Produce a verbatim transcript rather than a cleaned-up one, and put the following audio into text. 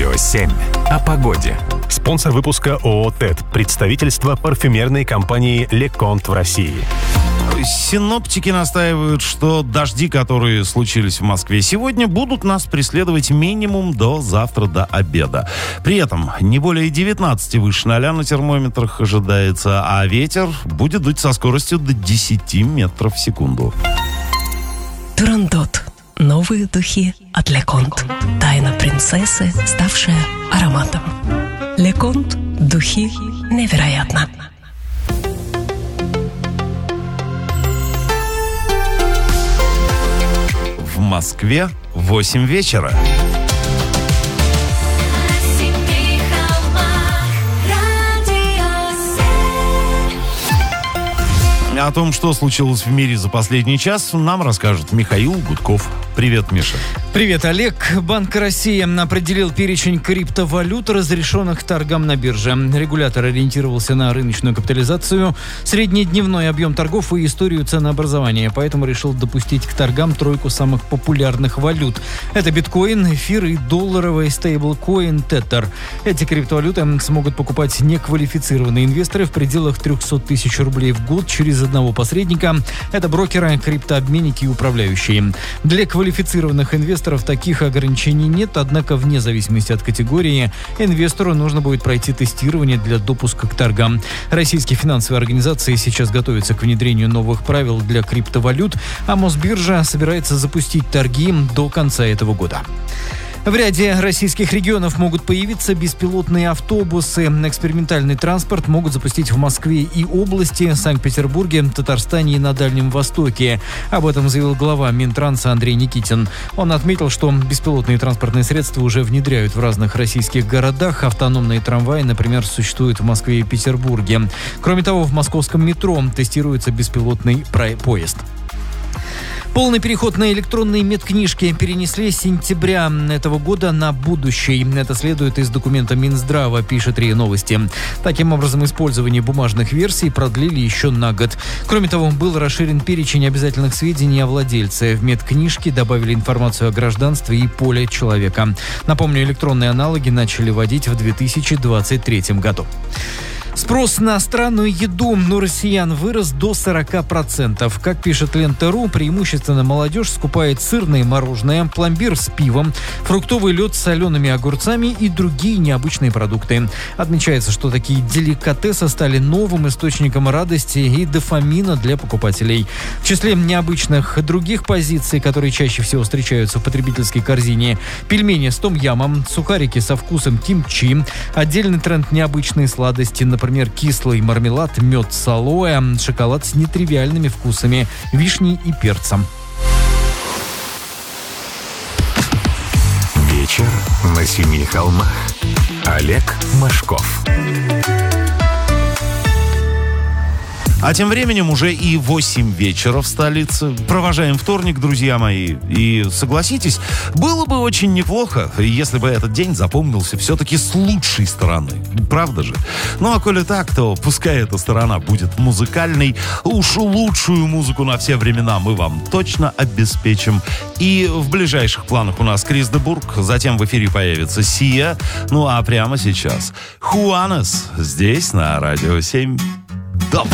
Радио семь. О погоде. Спонсор выпуска ООО «ТЭД». Представительство парфюмерной компании «Леконт» в России. Синоптики настаивают, что дожди, которые случились в Москве сегодня, будут нас преследовать минимум до завтра до обеда. При этом не более девятнадцати выше ноля на термометрах ожидается, а ветер будет дуть со скоростью до десяти метров в секунду. Турандот. Новые духи от Леконт. Тайна принцессы, ставшая ароматом. Леконт. Духи невероятно. В Москве восемь вечера. О том, что случилось в мире за последний час, нам расскажет Михаил Гудков. Привет, Миша. Привет, Олег. Банк России определил перечень криптовалют, разрешенных к торгам на бирже. Регулятор ориентировался на рыночную капитализацию, среднедневной объем торгов и историю ценообразования, поэтому решил допустить к торгам тройку самых популярных валют. Это биткоин, эфир и долларовый стейблкоин Tether. Эти криптовалюты смогут покупать неквалифицированные инвесторы в пределах триста тысяч рублей в год через одного посредника. Это брокеры, криптообменники и управляющие. Для квалифицированных инвесторов таких ограничений нет, однако вне зависимости от категории инвестору нужно будет пройти тестирование для допуска к торгам. Российские финансовые организации сейчас готовятся к внедрению новых правил для криптовалют, а Мосбиржа собирается запустить торги до конца этого года. В ряде российских регионов могут появиться беспилотные автобусы. Экспериментальный транспорт могут запустить в Москве и области, Санкт-Петербурге, Татарстане и на Дальнем Востоке. Об этом заявил глава Минтранса Андрей Никитин. Он отметил, что беспилотные транспортные средства уже внедряют в разных российских городах. Автономные трамваи, например, существуют в Москве и Петербурге. Кроме того, в московском метро тестируется беспилотный поезд. Полный переход на электронные медкнижки перенесли с сентября этого года на будущий. Это следует из документа Минздрава, пишет РИА Новости. Таким образом, использование бумажных версий продлили еще на год. Кроме того, был расширен перечень обязательных сведений о владельце. В медкнижке добавили информацию о гражданстве и поле человека. Напомню, электронные аналоги начали вводить в две тысячи двадцать третьем году. Спрос на странную еду у россиян вырос до сорок процентов. Как пишет Лента.ру, преимущественно молодежь скупает сырное мороженое, пломбир с пивом, фруктовый лед с солеными огурцами и другие необычные продукты. Отмечается, что такие деликатесы стали новым источником радости и дофамина для покупателей. В числе необычных других позиций, которые чаще всего встречаются в потребительской корзине: пельмени с том-ямом, сухарики со вкусом кимчи, отдельный тренд необычные сладости, например, кислый мармелад, мед с алоэ, шоколад с нетривиальными вкусами, вишней и перцем. Вечер на семи холмах. Олег Машков. А тем временем уже и восемь вечера в столице. Провожаем вторник, друзья мои. И согласитесь, было бы очень неплохо, если бы этот день запомнился все-таки с лучшей стороны. Правда же? Ну а коли так, то пускай эта сторона будет музыкальной. Уж лучшую музыку на все времена мы вам точно обеспечим. И в ближайших планах у нас Крис де Бург. Затем в эфире появится Сия. Ну а прямо сейчас Хуанес здесь на Радио семь.